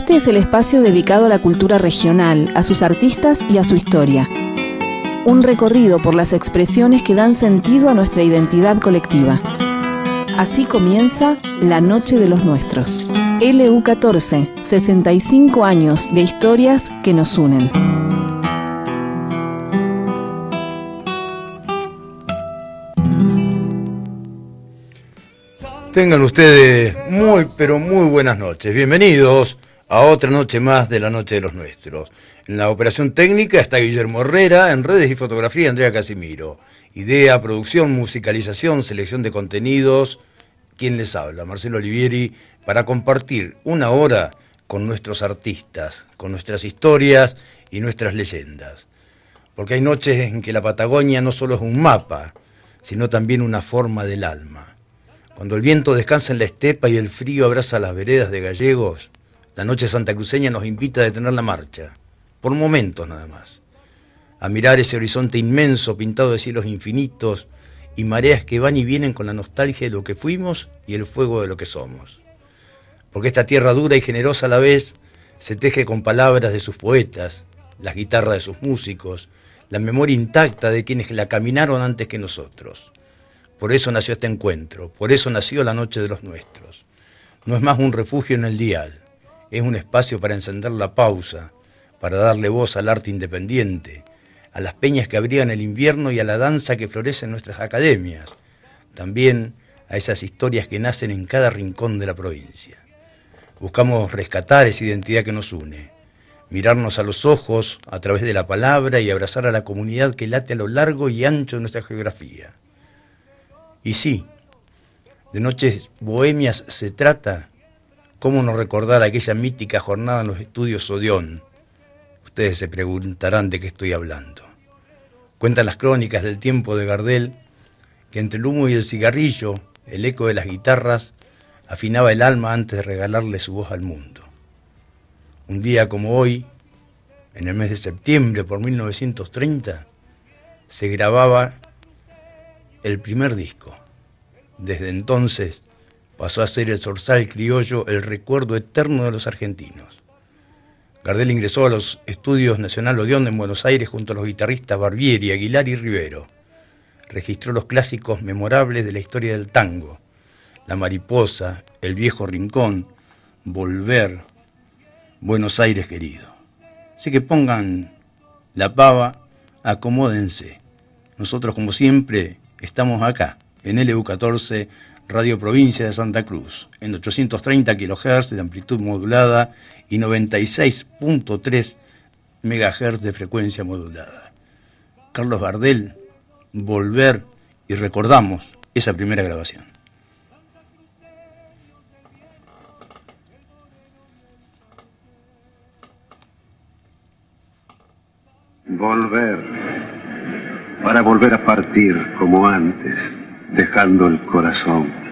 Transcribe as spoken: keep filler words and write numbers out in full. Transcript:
Este es el espacio dedicado a la cultura regional, a sus artistas y a su historia. Un recorrido por las expresiones que dan sentido a nuestra identidad colectiva. Así comienza La Noche de los Nuestros. L U catorce, sesenta y cinco años de historias que nos unen. Tengan ustedes muy, pero muy buenas noches. Bienvenidos a otra noche más de La Noche de los Nuestros. En la operación técnica está Guillermo Herrera, en redes y fotografía Andrea Casimiro. Idea, producción, musicalización, selección de contenidos. ¿Quién les habla? Marcelo Olivieri, para compartir una hora con nuestros artistas, con nuestras historias y nuestras leyendas. Porque hay noches en que la Patagonia no solo es un mapa, sino también una forma del alma. Cuando el viento descansa en la estepa y el frío abraza las veredas de Gallegos, la noche santacruceña nos invita a detener la marcha, por momentos nada más, a mirar ese horizonte inmenso pintado de cielos infinitos y mareas que van y vienen con la nostalgia de lo que fuimos y el fuego de lo que somos. Porque esta tierra dura y generosa a la vez se teje con palabras de sus poetas, las guitarras de sus músicos, la memoria intacta de quienes la caminaron antes que nosotros. Por eso nació este encuentro, por eso nació La Noche de los Nuestros. No es más un refugio en el dial, es un espacio para encender la pausa, para darle voz al arte independiente, a las peñas que abrigan el invierno y a la danza que florece en nuestras academias, también a esas historias que nacen en cada rincón de la provincia. Buscamos rescatar esa identidad que nos une, mirarnos a los ojos a través de la palabra y abrazar a la comunidad que late a lo largo y ancho de nuestra geografía. Y sí, de noches bohemias se trata. ¿Cómo no recordar aquella mítica jornada en los estudios Odeón? Ustedes se preguntarán de qué estoy hablando. Cuentan las crónicas del tiempo de Gardel que entre el humo y el cigarrillo, el eco de las guitarras, afinaba el alma antes de regalarle su voz al mundo. Un día como hoy, en el mes de septiembre por mil novecientos treinta, se grababa el primer disco. Desde entonces pasó a ser el zorzal criollo, el recuerdo eterno de los argentinos. Gardel ingresó a los estudios Nacional Odeón en Buenos Aires junto a los guitarristas Barbieri, Aguilar y Rivero. Registró los clásicos memorables de la historia del tango: La Mariposa, El Viejo Rincón, Volver, Buenos Aires querido. Así que pongan la pava, acomódense. Nosotros, como siempre, estamos acá, en L U catorce, Radio Provincia de Santa Cruz, en ochocientos treinta kilohertz de amplitud modulada y noventa y seis punto tres megahertz de frecuencia modulada. Carlos Gardel, Volver, y recordamos esa primera grabación. Volver, para volver a partir como antes, dejando el corazón.